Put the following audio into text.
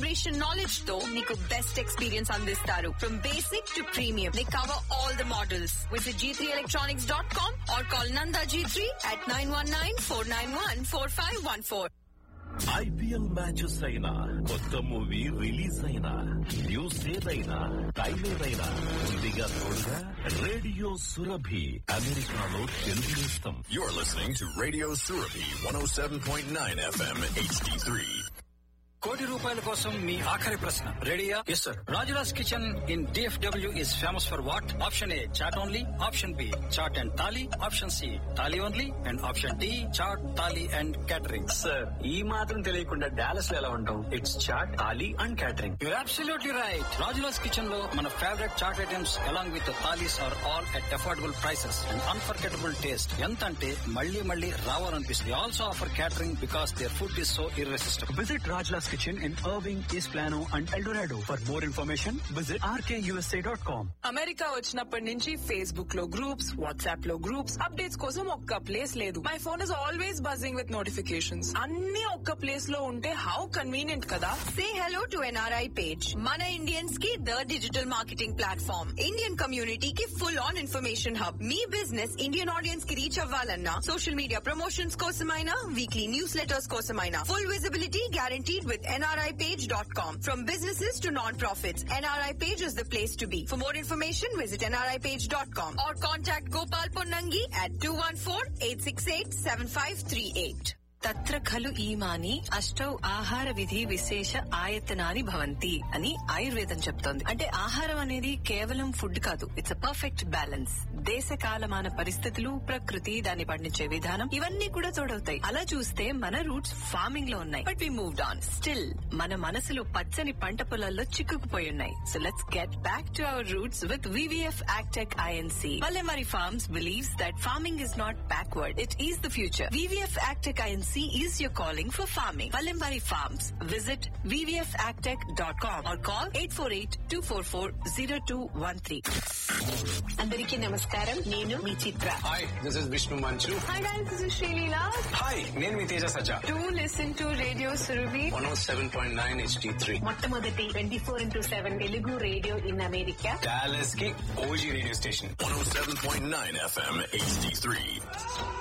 calibration knowledge తో మీకు best experience అందిస్తారు. From basic to premium, they cover all the models. Visit g3electronics.com or call Nanda G3 at 919-491-4514. IPL matches అయినా, కొత్త movie release అయినా, news ఏదైనా, time ఏదైనా ముందుగా తోడుగా రేడియో సురభి, అమెరికాలో తెలుగు నేస్తం. You're listening to Radio Surabhi 107.9 FM HD3. కోటి రూపాయల కోసం మీ ఆఖరి ప్రశ్న రెడీయా? Yes sir. Rajula's kitchen in DFW is famous for what? Option A chat only, option B chat and thali, option C thali only, and option D chat thali and catering. Sir, ఈ మాత్రం తెలియకుండా Dallas లో ఎలా ఉంటాం? It's chat, thali and catering. Your absolutely right. Rajula's kitchen లో మన favourite chat items along with thalis are all at affordable prices and unforgettable taste. ఎంత అంటే మళ్ళీ మళ్ళీ రావాలనిపిస్తుంది. Also offer catering because their food is so irresistible. Visit Rajla's Kitchen in Irving, East Plano and El Dorado. For more information, visit rkusa.com. America వచ్చినప్పటి నుంచి Facebook లో groups, WhatsApp లో groups, updates కోసం ఒక్క ప్లేస్ లేదు. My phone is always buzzing with notifications. అన్ని ఒక్క place లో ఉంటే హౌ కన్వీనియంట్ కదా. Say hello to NRI page. Mana Indians की the digital marketing platform. Indian community की full on information hub. Me business Indian audience की reach అవ్వాలన్నా, social media promotions కోసమైనా, weekly newsletters కోసమైనా, full visibility guaranteed with nripage.com. From businesses to non-profits, NRI page is the place to be. For more information, visit nripage.com or contact Gopal Ponnangi at 214-868-7538. తత్ర ఖలు ఈమాని అష్టౌ ఆహార విధి విశేష ఆయతనాని భవంతి అని ఆయుర్వేదం చెప్తోంది. అంటే ఆహారం అనేది కేవలం ఫుడ్ కాదు, ఇట్స్ అ పర్ఫెక్ట్ బ్యాలెన్స్. దేశ కాలమాన పరిస్థితులు, ప్రకృతి, దాన్ని పండించే విధానం, ఇవన్నీ కూడా తోడవుతాయి. అలా చూస్తే మన రూట్స్ ఫార్మింగ్ లో ఉన్నాయి, but we moved on. Still మన మనసులు పచ్చని పంట పొలాల్లో చిక్కుకుపోయి ఉన్నాయి. So let's get back to our roots with VVF యాక్టెక్ INC. Pallemari Farms believes that farming is not backward, it is the future. VVF Agtech INC is your calling for farming. Pallemari Farms. Visit vvfagtech.com or call 848-244-0213. అందరికీ నమస్కారం, నేను మీ చిత్ర. Hi, this is Vishnu మంచు. Hi guys, this is Sreeleela. Hi, నేను మీ తేజ సజ్జా. Do listen to Radio Surabhi 107.9 HD3. మొట్టమొదటి 24/7 Telugu radio in America. Dallas కి OG radio station. 107.9 FM HD3.